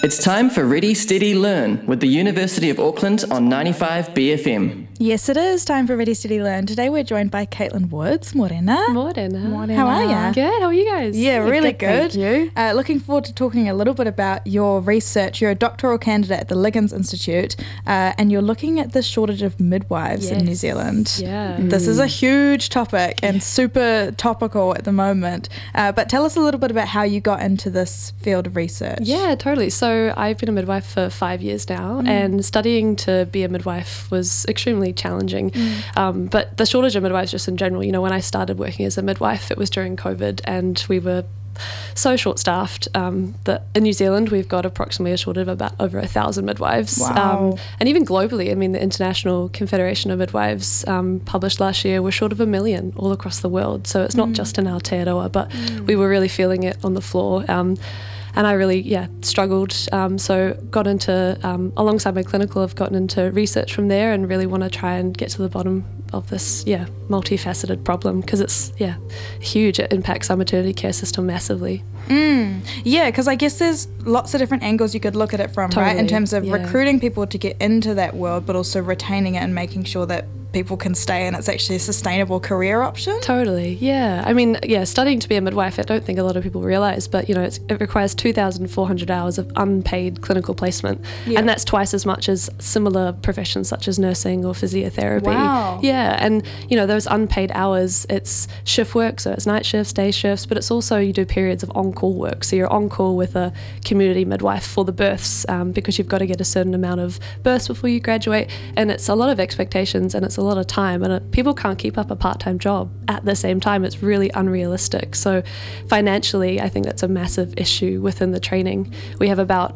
It's time for Ready, Steady, Learn with the University of Auckland on 95 BFM. Yes, it is time for Ready, Steady, Learn. Today we're joined by Caitlin Woods. Morena. Morena. How are you? Good. How are you guys? Yeah, really good. Thank you. Looking forward to talking a little bit about your research. You're a doctoral candidate at the Liggins Institute, and you're looking at the shortage of midwives in New Zealand. Yeah. This is a huge topic and super topical at the moment. But tell us a little bit about how you got into this field of research. Yeah, totally. So I've been a midwife for 5 years now, and studying to be a midwife was extremely challenging. But the shortage of midwives just in general, when I started working as a midwife, it was during COVID, and we were so short-staffed that in New Zealand we've got approximately a shortage of about over 1,000 midwives. Wow. And even globally, the International Confederation of Midwives published last year, we're short of 1 million all across the world. So it's not just in Aotearoa, but we were really feeling it on the floor. And I really, struggled. So got into, alongside my clinical, I've gotten into research from there and really want to try and get to the bottom of this, multifaceted problem, because it's, huge. It impacts our maternity care system massively. Yeah, because I guess there's lots of different angles you could look at it from, right? In terms of recruiting people to get into that world, but also retaining it and making sure that people can stay and it's actually a sustainable career option. Totally, yeah. Studying to be a midwife, I don't think a lot of people realise, but it requires 2,400 hours of unpaid clinical placement, and that's twice as much as similar professions such as nursing or physiotherapy. Wow. Yeah, and those unpaid hours, it's shift work, so it's night shifts, day shifts, but it's also you do periods of on-call work, so you're on call with a community midwife for the births, because you've got to get a certain amount of births before you graduate, and it's a lot of expectations and it's a lot of time, and people can't keep up a part-time job at the same time. It's really unrealistic. So financially, I think that's a massive issue within the training. We have about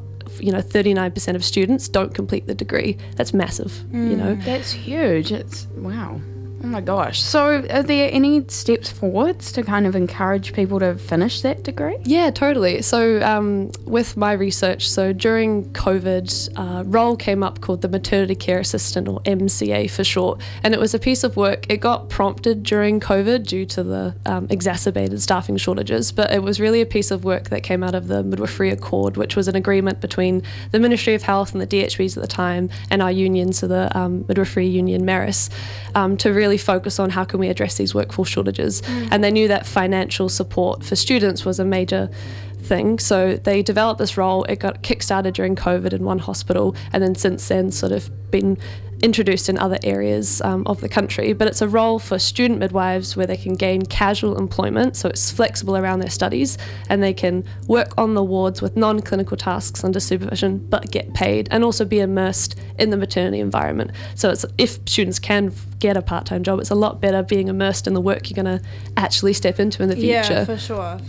39% of students don't complete the degree. That's massive. That's huge. It's wow. Oh my gosh. So are there any steps forwards to kind of encourage people to finish that degree? Yeah, totally. So with my research, so during COVID, a role came up called the Maternity Care Assistant, or MCA for short, and it was a piece of work. It got prompted during COVID due to the exacerbated staffing shortages, but it was really a piece of work that came out of the Midwifery Accord, which was an agreement between the Ministry of Health and the DHBs at the time and our union, so the Midwifery Union Maris, to really focus on how can we address these workforce shortages. And they knew that financial support for students was a major thing, so they developed this role. It got kick-started during COVID in one hospital, and then since then sort of been introduced in other areas of the country. But it's a role for student midwives where they can gain casual employment, so it's flexible around their studies, and they can work on the wards with non-clinical tasks under supervision but get paid, and also be immersed in the maternity environment. So it's, if students can get a part-time job, it's a lot better being immersed in the work you're going to actually step into in the future. Yeah, for sure.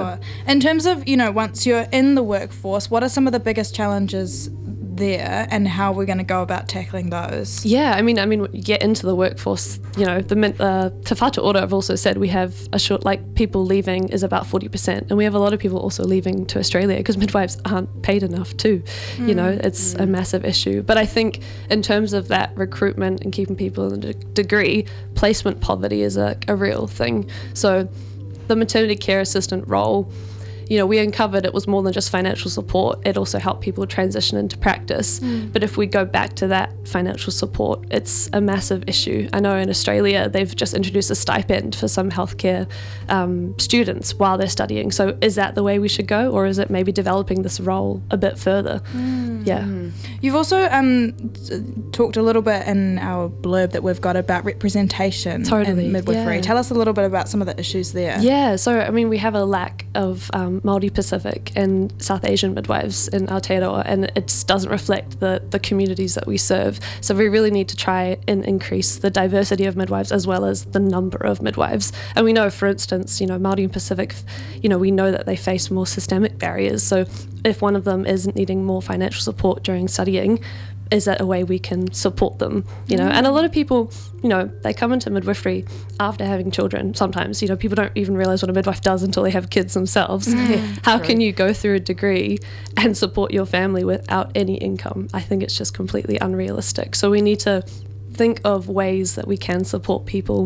In terms of, once you're in the workforce, what are some of the biggest challenges there, and how we're going to go about tackling those? Yeah, get into the workforce. The Te Whatu Ora have also said we have a short, people leaving is about 40%, and we have a lot of people also leaving to Australia because midwives aren't paid enough too. It's a massive issue. But I think in terms of that recruitment and keeping people in a degree, placement poverty is a real thing. So the maternity care assistant role, we uncovered it was more than just financial support. It also helped people transition into practice. But if we go back to that financial support, it's a massive issue. I know in Australia, they've just introduced a stipend for some healthcare students while they're studying. So is that the way we should go, or is it maybe developing this role a bit further? Yeah. You've also talked a little bit in our blurb that we've got about representation in midwifery. Tell us a little bit about some of the issues there. Yeah, so we have a lack of Māori Pacific and South Asian midwives in Aotearoa, and it just doesn't reflect the communities that we serve. So we really need to try and increase the diversity of midwives as well as the number of midwives. And we know, for instance, Māori and Pacific, we know that they face more systemic barriers. So if one of them is needing more financial support during studying, is that a way we can support them? And a lot of people, they come into midwifery after having children. Sometimes, people don't even realize what a midwife does until they have kids themselves. How can you go through a degree and support your family without any income? I think it's just completely unrealistic. So we need to think of ways that we can support people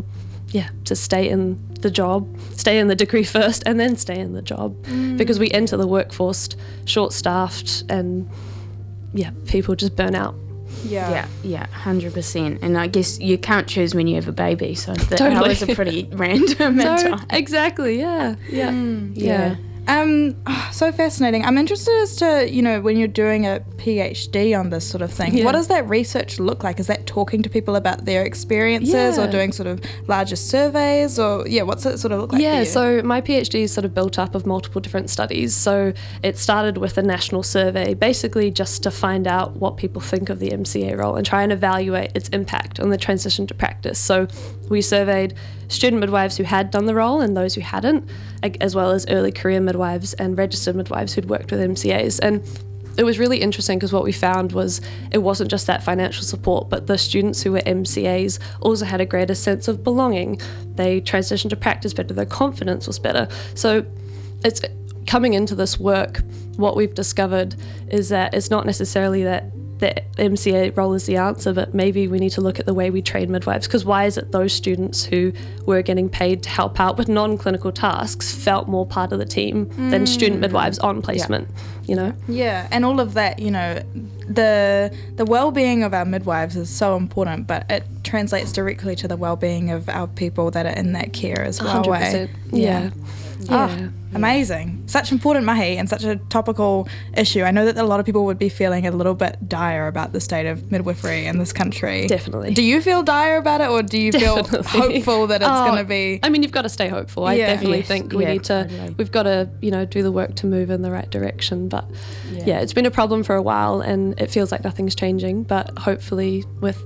to stay in the job, stay in the degree first, and then stay in the job, because we enter the workforce short-staffed, and people just burn out. Yeah, 100%. And I guess you can't choose when you have a baby, so the hours are pretty random at times. Exactly, yeah. So fascinating. I'm interested as to, when you're doing a PhD on this sort of thing, what does that research look like? Is that talking to people about their experiences or doing sort of larger surveys, or what's it sort of look like for you? So my PhD is sort of built up of multiple different studies. So it started with a national survey, basically just to find out what people think of the MCA role and try and evaluate its impact on the transition to practice. So we surveyed student midwives who had done the role and those who hadn't, as well as early career midwives and registered midwives who'd worked with MCAs. And it was really interesting because what we found was it wasn't just that financial support, but the students who were MCAs also had a greater sense of belonging. They transitioned to practice better, their confidence was better. So it's coming into this work, what we've discovered is that it's not necessarily that the MCA role is the answer, but maybe we need to look at the way we train midwives, because why is it those students who were getting paid to help out with non-clinical tasks felt more part of the team than student midwives on placement, Yeah, and all of that, the well-being of our midwives is so important, but it translates directly to the well-being of our people that are in that care as well. 100%. Yeah. Amazing. Such important mahi and such a topical issue. I know that a lot of people would be feeling a little bit dire about the state of midwifery in this country. Definitely. Do you feel dire about it, or do you feel hopeful that it's going to be... I mean, you've got to stay hopeful. I definitely think we need to... Totally. We've got to, do the work to move in the right direction. But it's been a problem for a while and it feels like nothing's changing. But hopefully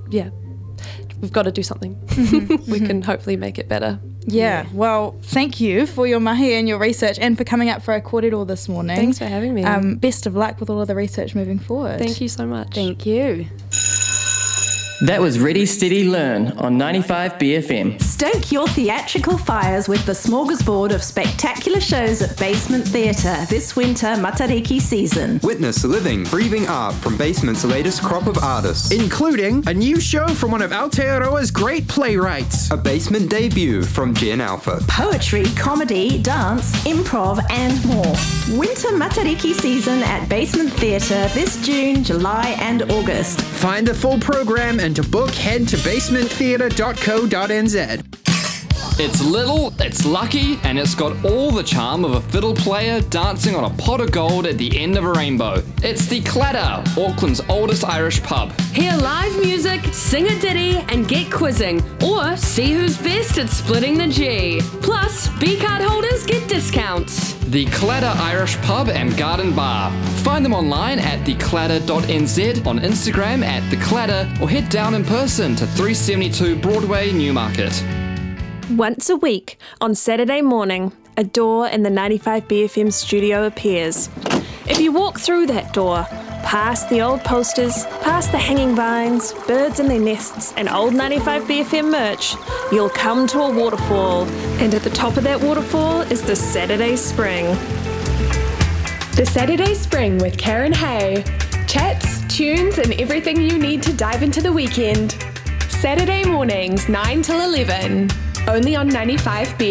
we've got to do something. We can hopefully make it better. Yeah, well, thank you for your mahi and your research and for coming up for our kōrero this morning. Thanks for having me. Best of luck with all of the research moving forward. Thank you so much. Thank you. That was Ready, Steady, Learn on 95 BFM. Stoke your theatrical fires with the smorgasbord of spectacular shows at Basement Theatre this winter Matariki season. Witness living, breathing art from Basement's latest crop of artists, including a new show from one of Aotearoa's great playwrights, a Basement debut from Gen Alpha, poetry, comedy, dance, improv and more. Winter Matariki season at Basement Theatre this June, July and August. Find the full program and to book, head to basementtheatre.co.nz. It's little, it's lucky, and it's got all the charm of a fiddle player dancing on a pot of gold at the end of a rainbow. It's the Clatter, Auckland's oldest Irish pub. Hear live music, sing a ditty, and get quizzing, or see who's best at splitting the G. Plus, B-card holders get discounts. The Clatter Irish Pub and Garden Bar. Find them online at theclatter.nz, on Instagram at theclatter, or head down in person to 372 Broadway, Newmarket. Once a week, on Saturday morning, a door in the 95 BFM studio appears. If you walk through that door, past the old posters, past the hanging vines, birds in their nests, and old 95 BFM merch, you'll come to a waterfall. And at the top of that waterfall is the Saturday Spring. The Saturday Spring with Karen Hay. Chats, tunes, and everything you need to dive into the weekend. Saturday mornings, 9 till 11. Only on 95 BFM.